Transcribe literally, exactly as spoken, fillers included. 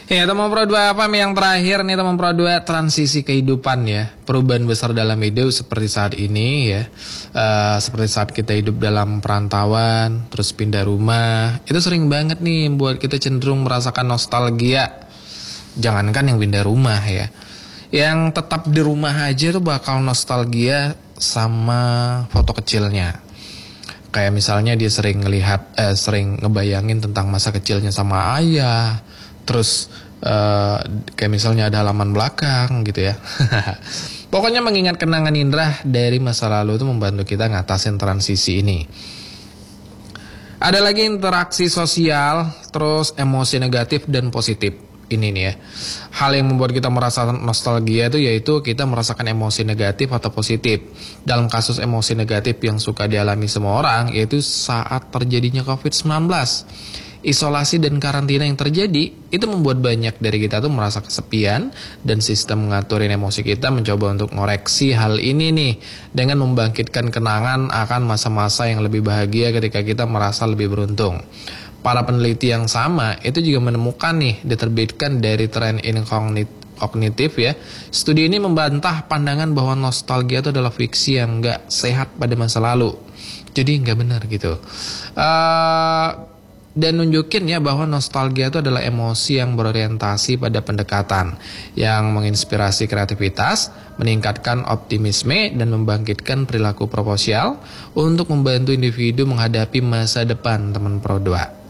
Ya teman Pro dua apa yang terakhir nih teman Pro dua, transisi kehidupan ya. Perubahan besar dalam hidup seperti saat ini ya, uh, seperti saat kita hidup dalam perantauan, terus pindah rumah. Itu sering banget nih buat kita cenderung merasakan nostalgia. Jangankan yang pindah rumah ya, yang tetap di rumah aja tuh bakal nostalgia sama foto kecilnya. Kayak misalnya dia sering ngelihat, eh, sering ngebayangin tentang masa kecilnya sama ayah. Terus uh, kayak misalnya ada halaman belakang gitu ya. Pokoknya mengingat kenangan indah dari masa lalu itu membantu kita ngatasin transisi ini. Ada lagi interaksi sosial, terus emosi negatif dan positif. Ini nih ya, hal yang membuat kita merasa nostalgia itu yaitu kita merasakan emosi negatif atau positif. Dalam kasus emosi negatif yang suka dialami semua orang, yaitu saat terjadinya covid sembilan belas. Isolasi dan karantina yang terjadi itu membuat banyak dari kita tuh merasa kesepian, dan sistem mengaturin emosi kita mencoba untuk ngoreksi hal ini nih dengan membangkitkan kenangan akan masa-masa yang lebih bahagia ketika kita merasa lebih beruntung. Para peneliti yang sama itu juga menemukan nih, diterbitkan dari tren kognitif ya. Studi ini membantah pandangan bahwa nostalgia itu adalah fiksi yang nggak sehat pada masa lalu. Jadi nggak benar gitu. Uh, Dan nunjukin ya bahwa nostalgia itu adalah emosi yang berorientasi pada pendekatan, yang menginspirasi kreativitas, meningkatkan optimisme, dan membangkitkan perilaku proposial untuk membantu individu menghadapi masa depan teman Pro dua.